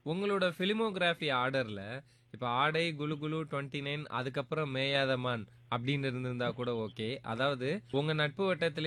உங்களோட ஃபிலிமோகிராஃபி ஆர்டர்ல இப்ப ஆடை, குலு குலு 29 அதுக்கப்புறம் மேயாத மான் அப்படின்னு இருந்திருந்தா கூட ஓகே. அதாவது உங்க நட்பு வட்டத்திலே